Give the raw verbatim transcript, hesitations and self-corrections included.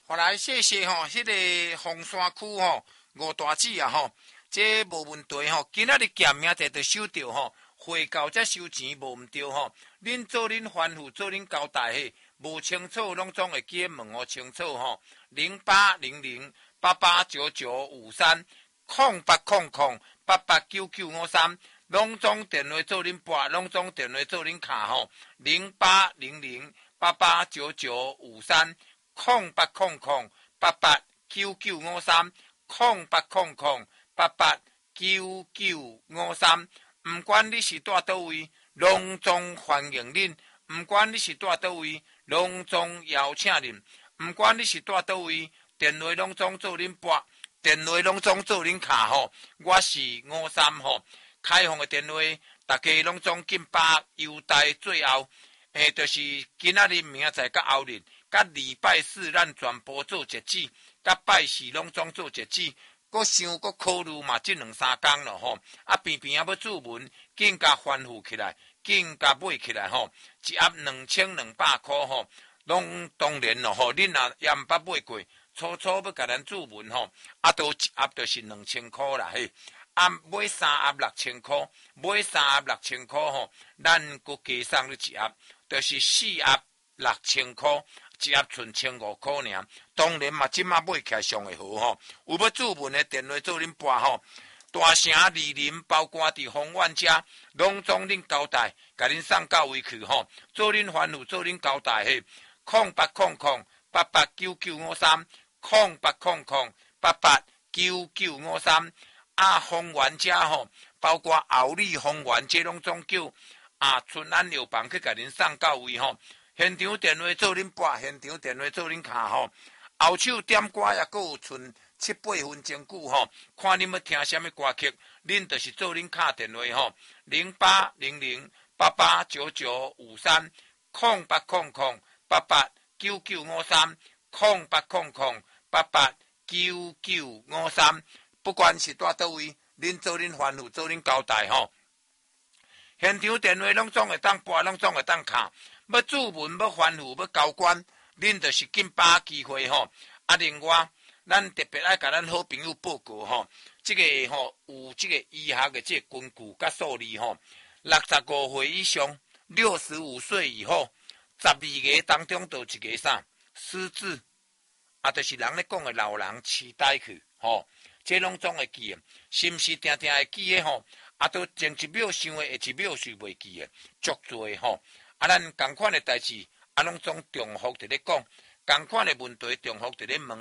后来谢谢吼，迄、那个凤山区吼吴大姐啊吼，这无问题吼。今仔日检命摕着收着吼，会到才收钱无毋对吼。恁做恁吩咐，做恁交代嘿，无清楚拢总会记问我清楚吼。零八零零八八九九五三空八空空八八九九五三，拢总电话做恁拨，拢总电话做恁卡吼。零八零零八八九九五三。空八空空八八九九五三，空八空空八八九九五三。唔管你是住倒位，拢总欢迎恁；唔管你是住倒位，拢总邀请恁；唔管你是住倒位，电话拢总做恁拨，电话拢总做恁卡吼。我是五三吼，开放的电话，大家拢总紧把优待最后，诶，就是今仔日明仔载甲后日。甲礼拜四咱全部做截止，甲拜四拢总做截止，阁想阁考虑嘛，即两三工咯吼。啊边边啊要注文，紧甲吩咐起来，紧甲买起来吼，一盒两千两百块吼，拢当然咯吼。恁若也毋捌买过，初初要甲咱注文吼，啊都一盒就是两千块啦嘿。啊买三盒六千块，买三盒六千块吼，咱阁加送你一盒，就是四盒六千块。一盒剩千五块尔，当然嘛，即马买起来上会好吼。有要注文的电话做恁拨吼，大城莅临，包括伫丰苑遮，拢总恁交代，甲恁送到位去吼。做恁吩咐，做恁交代嘿。空八空空八八九九五三，空八空空八八九九五三。啊，丰苑遮吼，包括后里丰苑这拢总叫啊春安药房去甲恁送到位吼。现场电话做恁拨，现场电话做恁卡吼。后手点歌也阁有剩七八分钟久吼，看恁要听什么歌曲，恁就是做恁卡电话吼。零八零零八八九九五三，空八空空八八九九五三，空八空空八八九九五三。不管是住倒位，恁做恁吩咐，做恁交代吼。现场电话拢总会当拨，拢总会当卡。要注文，要吩咐，要交关，恁就是紧把握机会吼。啊，另外，咱特别爱甲咱好朋友报告吼，即、这个吼有即个医学的即个根据甲数字吼，六十五岁以上，六十五岁以后，十二个当中就一个啥失智，啊，就是人咧讲的老人痴呆去吼，这拢总会记的，是毋是定定会记的吼？啊，都前一秒想的，下一秒是袂记的，足多吼。啊，咱同款的代志，啊，拢总重复伫咧讲，同款的问题重复伫咧问。